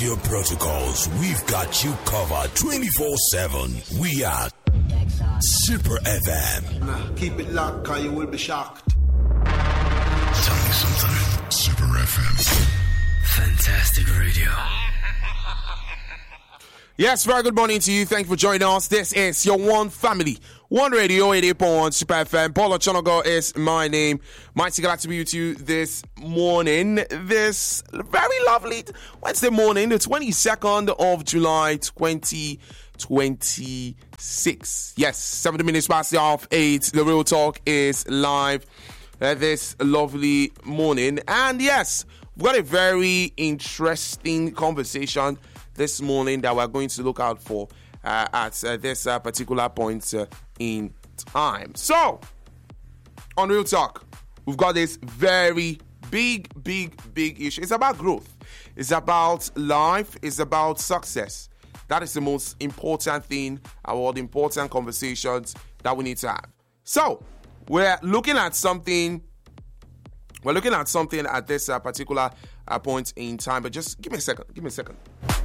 your protocols. We've got you covered 24/7. We are Super FM. Nah, keep it locked, cause you will be shocked. Tell me something. Super FM. Fantastic radio. Yes, very good morning to you. Thank you for joining us. This is your One Family, One Radio, 88.1 Super FM. Paulo Chonogo is my name. Mighty glad to be with you this morning. This very lovely Wednesday morning, the 22nd of July, 2026. Yes, 70 minutes past the half 8. The Real Talk is live this lovely morning. And yes, we've got a very interesting conversation this morning that we're going to look out for at this particular point in time. So, on Real Talk, we've got this very big issue. It's about growth. It's about life. It's about success. That is the most important thing, or the important conversations that we need to have. So, we're looking at something at this particular point in time, but just give me a second.